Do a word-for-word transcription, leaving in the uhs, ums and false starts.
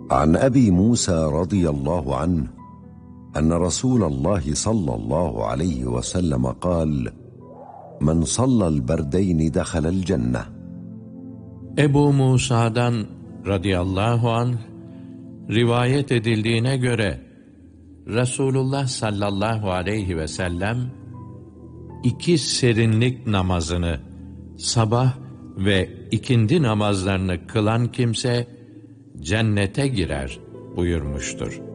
عن أبي موسى رضي الله عنه أن رسول الله صلى الله عليه وسلم قال: من صلى البردين دخل الجنة. Ebu Musa'dan radıyallahu anh rivayet edildiğine göre Resulullah sallallahu aleyhi ve sellem iki serinlik namazını, sabah ve ikindi namazlarını kılan kimse cennete girer buyurmuştur.